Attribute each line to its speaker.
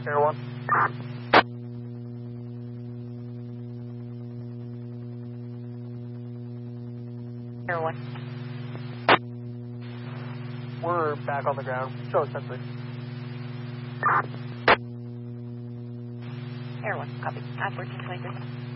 Speaker 1: Air 1.
Speaker 2: Air 1.
Speaker 1: We're back on the ground. Show us sensor.
Speaker 2: Air 1, copy. I'm working 23.